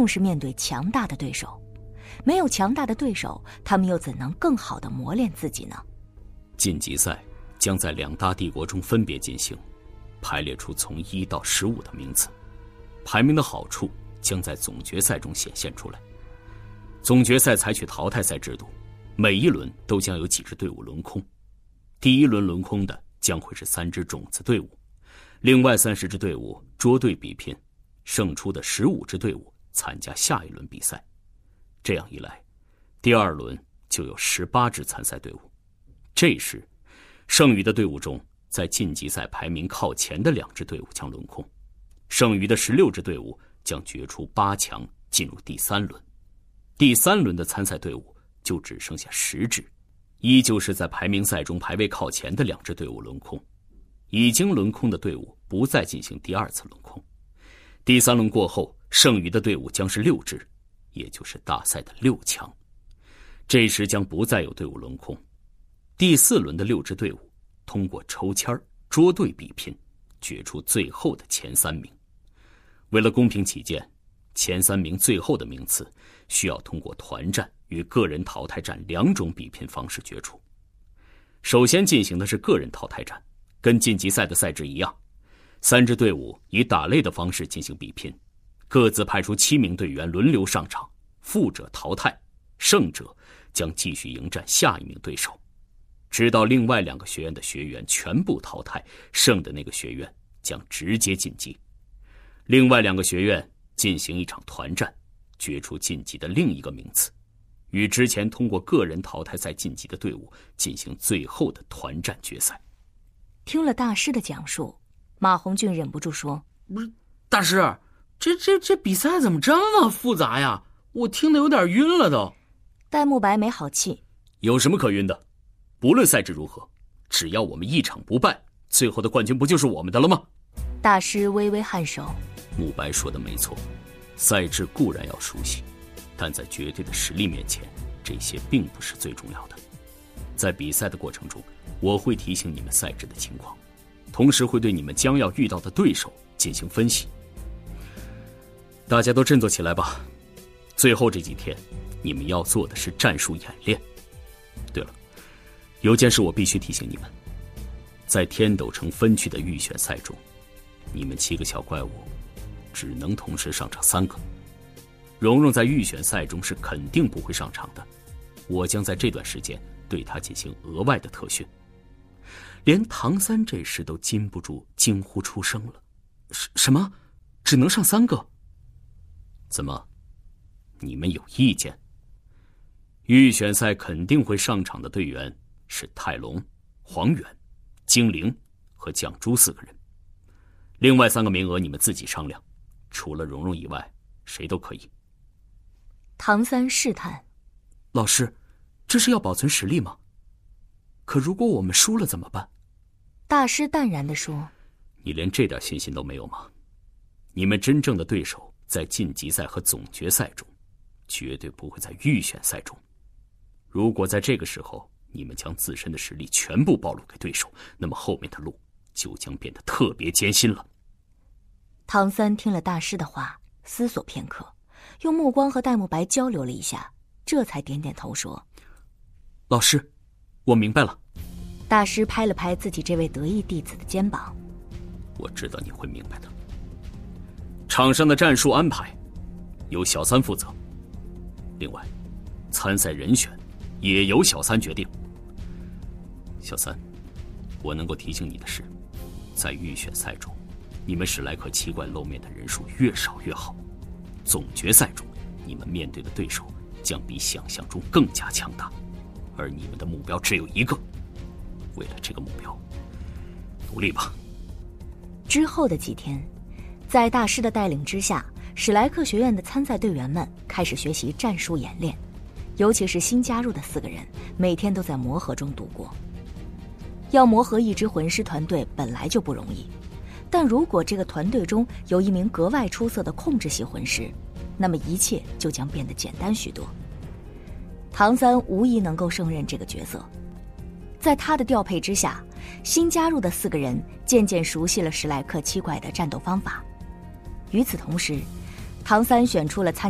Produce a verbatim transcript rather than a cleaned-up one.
正是面对强大的对手。没有强大的对手，他们又怎能更好地磨练自己呢？ 晋级赛将在两大帝国中分别进行，排列出从一到十五的名次，排名的好处将在总决赛中显现出来。总决赛采取淘汰赛制度，每一轮都将有几支队伍轮空。第一轮轮空的将会是三支种子队伍，另外三十支队伍捉对比拼，胜出的十五支队伍参加下一轮比赛。这样一来，第二轮就有十八支参赛队伍。这时，剩余的队伍中，在晋级赛排名靠前的两支队伍将轮空，剩余的十六支队伍将决出八强，进入第三轮。第三轮的参赛队伍就只剩下十支，依旧是在排名赛中排位靠前的两支队伍轮空。已经轮空的队伍不再进行第二次轮空。第三轮过后，剩余的队伍将是六支，也就是大赛的六强。这时将不再有队伍轮空。第四轮的六支队伍通过抽签捉对比拼，决出最后的前三名。为了公平起见，前三名最后的名次需要通过团战与个人淘汰战两种比拼方式决出。首先进行的是个人淘汰战，跟晋级赛的赛制一样，三支队伍以打擂的方式进行比拼，各自派出七名队员轮流上场，负者淘汰，胜者将继续迎战下一名对手，直到另外两个学院的学员全部淘汰，胜的那个学院将直接晋级。另外两个学院进行一场团战，决出晋级的另一个名次，与之前通过个人淘汰赛晋级的队伍进行最后的团战决赛。 听了大师的讲述，马红俊忍不住说： 不是，大师，这这这比赛怎么这么复杂呀？我听得有点晕了都。 戴沐白没好气： 有什么可晕的？不论赛制如何，只要我们一场不败，最后的冠军不就是我们的了吗？ 大师微微颔首： 沐白说的没错，赛制固然要熟悉，但在绝对的实力面前，这些并不是最重要的。在比赛的过程中，我会提醒你们赛制的情况，同时会对你们将要遇到的对手进行分析。大家都振作起来吧，最后这几天你们要做的是战术演练。对了，有件事我必须提醒你们，在天斗城分区的预选赛中，你们七个小怪物只能同时上场三个。蓉蓉在预选赛中是肯定不会上场的，我将在这段时间对她进行额外的特训。连唐三这时都禁不住惊呼出声了：什什么？只能上三个？怎么，你们有意见？预选赛肯定会上场的队员是泰隆、黄远、精灵和蒋珠四个人，另外三个名额你们自己商量，除了蓉蓉以外，谁都可以。 唐三试探： 老师，这是要保存实力吗？可如果我们输了怎么办？ 大师淡然地说： 你连这点信心都没有吗？你们真正的对手在晋级赛和总决赛中，绝对不会在预选赛中。如果在这个时候你们将自身的实力全部暴露给对手，那么后面的路就将变得特别艰辛了。 唐三听了大师的话，思索片刻，用目光和戴沐白交流了一下，这才点点头说： 老师，我明白了。 大师拍了拍自己这位得意弟子的肩膀： 我知道你会明白的。场上的战术安排由小三负责，另外参赛人选也由小三决定。小三，我能够提醒你的是，在预选赛中，你们史莱克七怪露面的人数越少越好。总决赛中，你们面对的对手将比想象中更加强大，而你们的目标只有一个。为了这个目标，努力吧。 之后的几天，在大师的带领之下，史莱克学院的参赛队员们开始学习战术演练，尤其是新加入的四个人，每天都在磨合中度过。要磨合一支魂师团队本来就不容易，但如果这个团队中有一名格外出色的控制系魂师，那么一切就将变得简单许多。唐三无疑能够胜任这个角色。在他的调配之下，新加入的四个人渐渐熟悉了史莱克七怪的战斗方法。与此同时，唐三选出了参